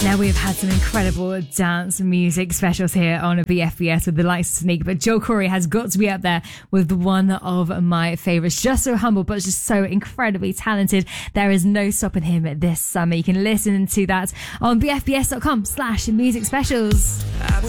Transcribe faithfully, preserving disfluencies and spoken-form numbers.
Now we've had some incredible dance music specials here on B F B S with the likes of Sneak, but Joel Corry has got to be up there with one of my favourites. Just so humble, but just so incredibly talented. There is no stopping him this summer. You can listen to that on bfbs.com slash music specials.